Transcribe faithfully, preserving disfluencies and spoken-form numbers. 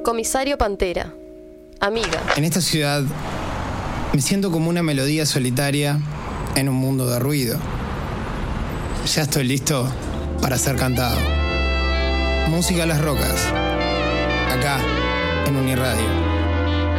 Comisario Pantera. Amiga. En esta ciudad me siento como una melodía solitaria en un mundo de ruido. Ya estoy listo para ser cantado. Música a las rocas. Acá, en Uniradio.